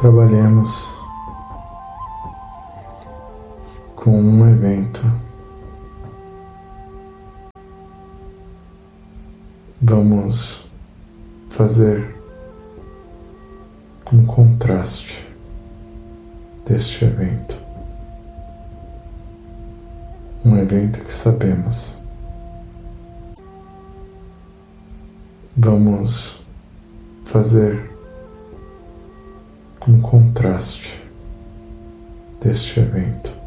trabalhemos com um evento. Vamos fazer um contraste deste evento. Um evento que sabemos. Vamos fazer um contraste deste evento.